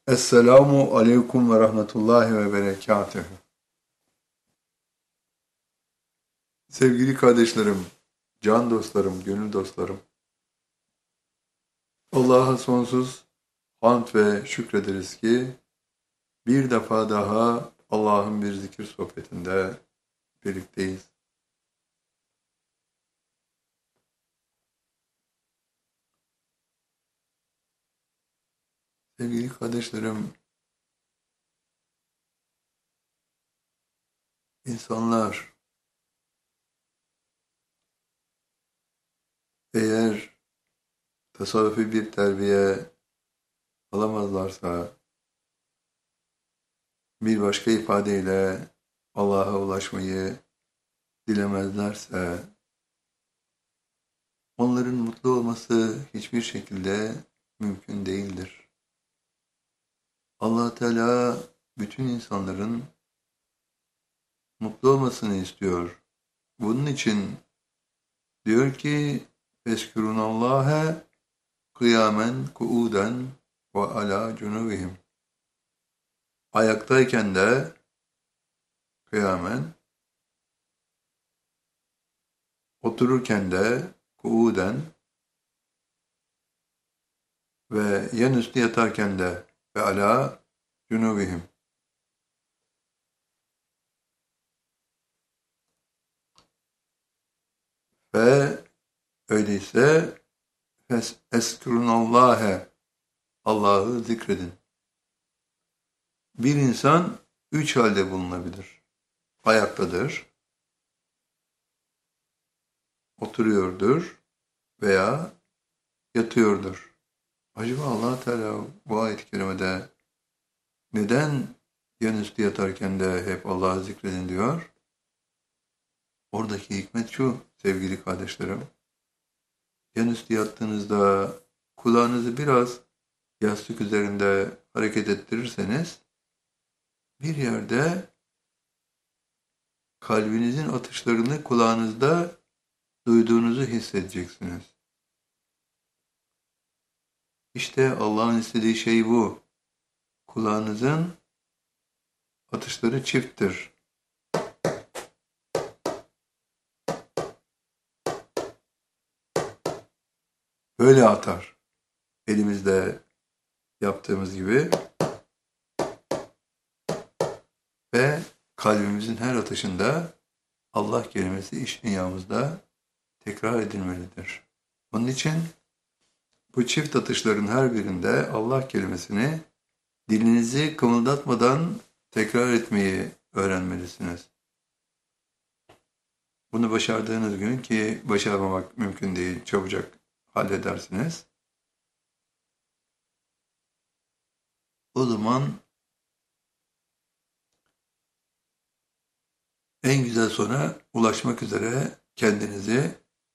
Esselamu aleyküm ve rahmetullahi ve berekatühü. Sevgili kardeşlerim, can dostlarım, gönül dostlarım. Allah'a sonsuz hamd ve şükrederiz ki bir defa daha Allah'ın bir zikir sohbetinde birlikteyiz. Sevgili kardeşlerim, insanlar eğer tasavvufi bir terbiye alamazlarsa, bir başka ifadeyle Allah'a ulaşmayı dilemezlerse, onların mutlu olması hiçbir şekilde mümkün değildir. Allah Teala bütün insanların mutlu olmasını istiyor. Bunun için diyor ki Feskurunallâhe kıyamen kuuden ve ala cunubihim. Ayaktayken de kıyamen, otururken de kuuden ve yan üstü yatarken de ve ala cunubihim. Ve öyleyse Eskurunallâhe, Allah'ı zikredin. Bir insan üç halde bulunabilir. Ayaktadır, oturuyordur veya yatıyordur. Acaba Allah Teala bu ayet-i kerimede neden yanüstü yatarken de hep Allah'ı zikredin diyor? Oradaki hikmet şu sevgili kardeşlerim. Yanüstü yattığınızda kulağınızı biraz yastık üzerinde hareket ettirirseniz bir yerde kalbinizin atışlarını kulağınızda duyduğunuzu hissedeceksiniz. İşte Allah'ın istediği şey bu. Kulağınızın atışları çifttir. Böyle atar. Elimizde yaptığımız gibi ve kalbimizin her atışında Allah kelimesi iç dünyamızda tekrar edilmelidir. Onun için bu çift atışların her birinde Allah kelimesini dilinizi kımıldatmadan tekrar etmeyi öğrenmelisiniz. Bunu başardığınız gün, ki başarmamak mümkün değil, çabucak halledersiniz. O zaman en güzel sona ulaşmak üzere kendinizi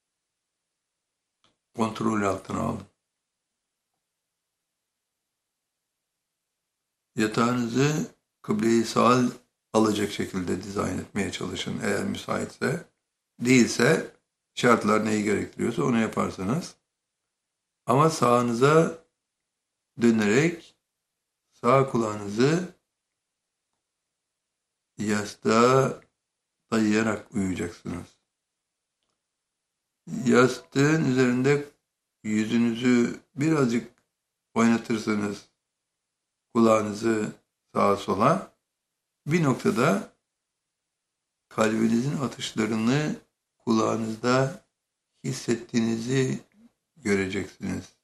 kontrol altına alın. Yatağınızı kıble-i saal alacak şekilde dizayn etmeye çalışın eğer müsaitse. Değilse şartlar neyi gerektiriyorsa onu yaparsanız. Ama sağınıza dönerek sağ kulağınızı yastığa dayayarak uyuyacaksınız. Yastığın üzerinde yüzünüzü birazcık oynatırsanız kulağınızı sağa sola, bir noktada kalbinizin atışlarını kulağınızda hissettiğinizi göreceksiniz.